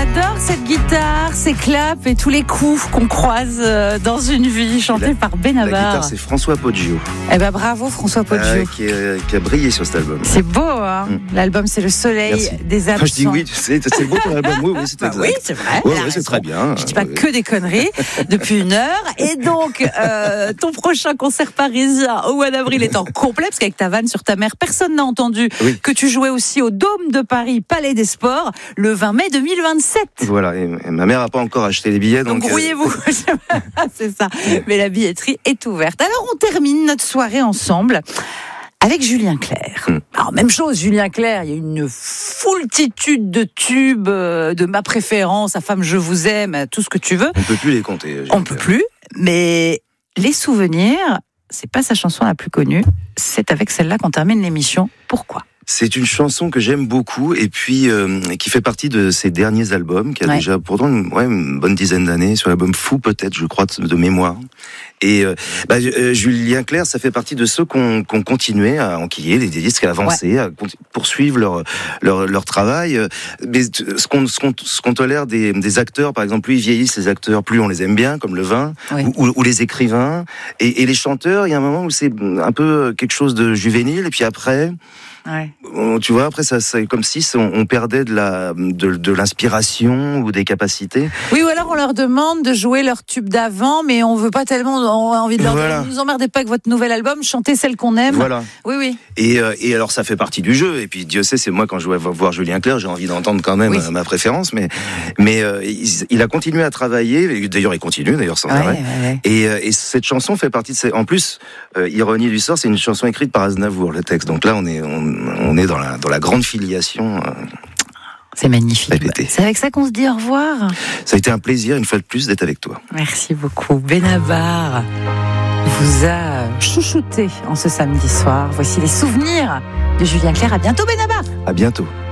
adore cette guitare, ces claps et tous les coups qu'on croise dans une vie, chantés par Benabar. La guitare, c'est François Poggio. Eh ben bravo François Poggio. Qui a brillé sur cet album. C'est beau, hein. L'album, c'est le soleil des absents. Je dis oui, c'est beau ton album. Oui, c'est exact. Oui, c'est vrai. Oui, c'est très bien. Je dis pas que des conneries depuis une heure. Et donc, ton prochain concert parisien au mois d'avril est en complet, parce qu'avec ta vanne sur ta mère, personne n'a entendu que tu jouais aussi au Dôme de Paris, Palais des Sports, le 20 mai 2027. Voilà, et ma mère n'a pas encore acheté les billets. Donc grouillez-vous, c'est ça. Mais la billetterie est ouverte. Alors, on termine notre soirée ensemble avec Julien Clerc. Alors, même chose, Julien Clerc, il y a une foultitude de tubes, de ma préférence, sa femme je vous aime, tout ce que tu veux. On ne peut plus les compter. On ne peut plus, mais les souvenirs, c'est pas sa chanson la plus connue, c'est avec celle-là qu'on termine l'émission. Pourquoi ? C'est une chanson que j'aime beaucoup et puis qui fait partie de ses derniers albums, qui a déjà pourtant une bonne dizaine d'années, sur l'album Fou peut-être, je crois, de mémoire. Et Julien Clerc, ça fait partie de ceux qui ont continué à enquiller les disques, à avancer, à poursuivre leur travail. Mais ce qu'on tolère des acteurs, par exemple, plus ils vieillissent les acteurs, plus on les aime bien, comme Levin, ou les écrivains. Et les chanteurs, il y a un moment où c'est un peu quelque chose de juvénile, et puis après... Tu vois, après, c'est comme si on perdait de l'inspiration ou des capacités. Oui, ou alors on leur demande de jouer leur tube d'avant, mais on veut pas tellement, on a envie de leur dire, ne nous emmerdez pas avec votre nouvel album, chantez celle qu'on aime. Voilà. Oui. Et alors, ça fait partie du jeu. Et puis, Dieu sait, c'est moi, quand je vais voir Julien Clerc, j'ai envie d'entendre quand même ma préférence. Mais il a continué à travailler. D'ailleurs, il continue, sans arrêt. Et cette chanson fait partie de ces... En plus, ironie du sort, c'est une chanson écrite par Aznavour, le texte. Donc là, on est dans la grande filiation. C'est magnifique. C'est avec ça qu'on se dit au revoir. Ça a été un plaisir, une fois de plus, d'être avec toi. Merci beaucoup. Benabar vous a chouchouté en ce samedi soir. Voici les souvenirs de Julien Clerc. À bientôt, Benabar. À bientôt.